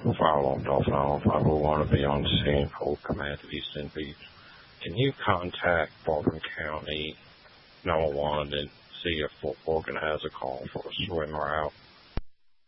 Follow Dolphin Island 501 to be on scene. Hold command of Eastern Beach. Can you contact Baldwin County 911 and see if Fort Morgan has a call for a swim route?